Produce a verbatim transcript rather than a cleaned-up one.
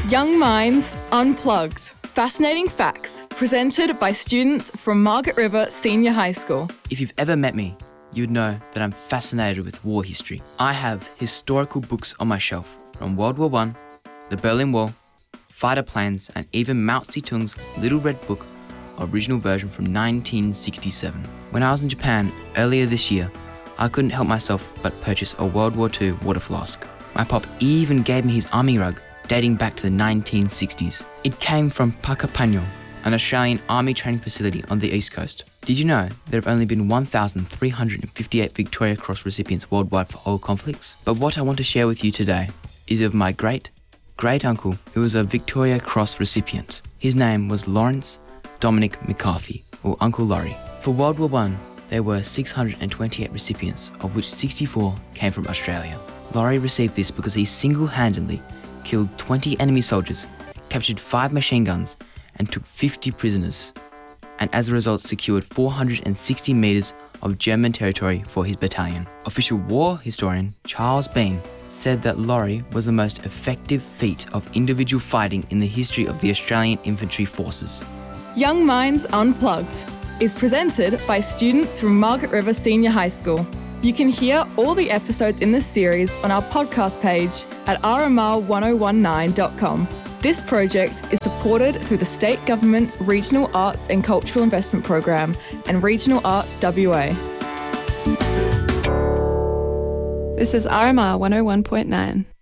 Young Minds Unplugged. Fascinating facts presented by students from Margaret River Senior High School. If you've ever met me, you'd know that I'm fascinated with war history. I have historical books on my shelf from World War One, the Berlin Wall, fighter planes, and even Mao Zedong's Little Red Book, original version from nineteen sixty-seven. When I was in Japan earlier this year, I couldn't help myself but purchase a World War Two water flask. My pop even gave me his army rug dating back to the nineteen sixties. It came from Puckapunyal, an Australian army training facility on the east coast. Did you know there have only been one thousand three hundred fifty-eight Victoria Cross recipients worldwide for all conflicts? But what I want to share with you today is of my great, great uncle who was a Victoria Cross recipient. His name was Lawrence Dominic McCarthy, or Uncle Laurie. For World War One, there were six hundred twenty-eight recipients, of which sixty-four came from Australia. Laurie received this because he single-handedly killed twenty enemy soldiers, captured five machine guns, and took fifty prisoners, and as a result secured four hundred sixty metres of German territory for his battalion. Official war historian Charles Bean said that Laurie was the most effective feat of individual fighting in the history of the Australian Infantry Forces. Young Minds Unplugged is presented by students from Margaret River Senior High School. You can hear all the episodes in this series on our podcast page at r m r one oh one nine dot com. This project is supported through the State Government's Regional Arts and Cultural Investment Program and Regional Arts W A. This is R M R one oh one point nine.